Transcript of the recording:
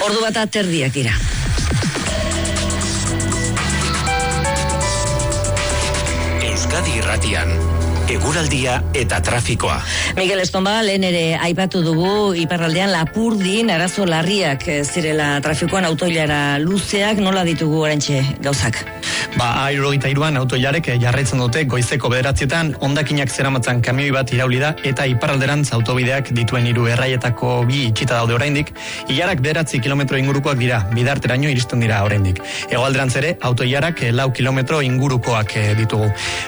Ordu bat aterdiak dira. Euskadi Irratian, eguraldia eta trafikoa. Miguel Estonba, lehen ere aipatu dugu iparraldean Lapurdin arazo larriak zirela trafikoan, autoilara luzeak, nola ditugu oraintxe gauzak? A73an autoilarek jarraitzen dute goizeko 9:00 hondakinak zeramatzan kamioi bat irauli da eta iparralderantz autobideak dituen 3 erraietako 2 itxita daude oraindik. Ilarak 9 kilometro ingurukoak dira, bidarteraino iristen dira oraindik. Hegoalderantz ere autoilarak 4 kilometro ingurukoak ditugu.